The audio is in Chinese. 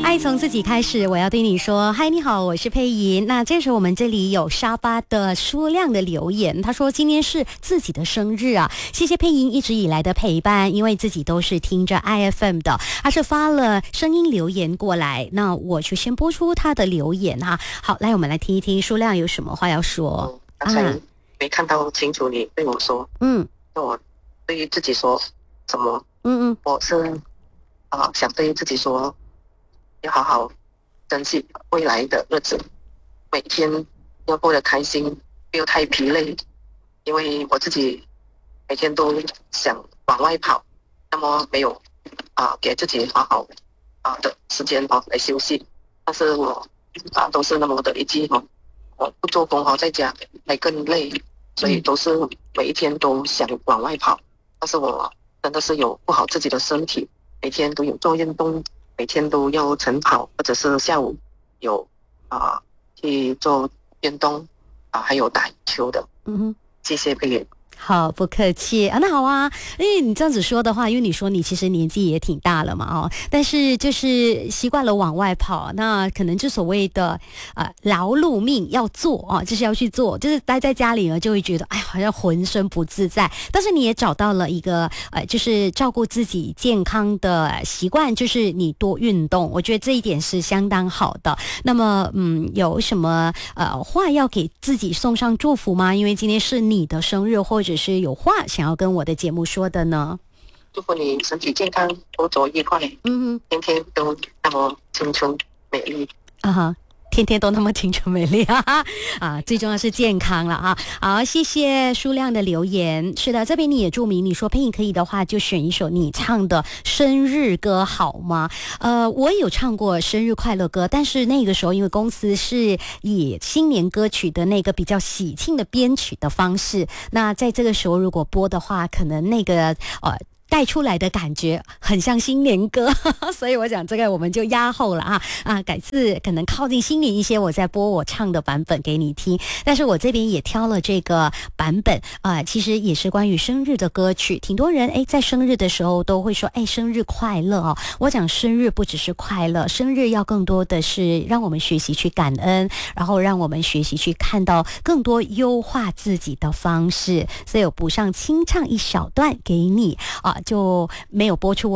爱从自己开始，我要对你说，嗨，你好，我是佩莹。那这时候我们这里有沙巴的舒亮的留言，他说今天是自己的生日啊，谢谢佩莹一直以来的陪伴，因为自己都是听着 IFM 的，他是发了声音留言过来，那我就先播出他的留言哈。好，来我们来听一听舒亮有什么话要说。 刚才没看到清楚你对我说，我对于自己说什么？我是想对自己说，要好好珍惜未来的日子，每天要过得开心，不要太疲累，因为我自己每天都想往外跑，那么没有给自己好好的时间来休息，但是我都是那么的一季我不做工在家还更累，所以都是每一天都想往外跑，但是我真的是有不好自己的身体，每天都有做运动，每天都要晨跑，或者是下午有去做运动还有打球的。谢谢佩妍。 好，不客气啊。那好啊，因为你这样子说的话，因为你说你其实年纪也挺大了嘛，但是就是习惯了往外跑，那可能就所谓的劳碌命要做就是要去做，就是待在家里呢就会觉得哎好像浑身不自在。但是你也找到了一个就是照顾自己健康的习惯，就是你多运动，我觉得这一点是相当好的。那么有什么话要给自己送上祝福吗？因为今天是你的生日，或者是有话想要跟我的节目说的呢？ 祝福你身体健康，多走愉快，天天都那么青春美丽天天都那么青春美丽最重要是健康了好，谢谢舒亮的留言。是的，这边你也注明，你说佩莹可以的话，就选一首你唱的生日歌好吗？我有唱过生日快乐歌，但是那个时候因为公司是以新年歌曲的那个比较喜庆的编曲的方式，那在这个时候如果播的话，可能那个带出来的感觉很像新年歌所以我想这个我们就压后了改次可能靠近新年一些，我再播我唱的版本给你听。但是我这边也挑了这个版本其实也是关于生日的歌曲，挺多人在生日的时候都会说生日快乐我讲生日不只是快乐，生日要更多的是让我们学习去感恩，然后让我们学习去看到更多优化自己的方式，所以我补上清唱一小段给你就没有播出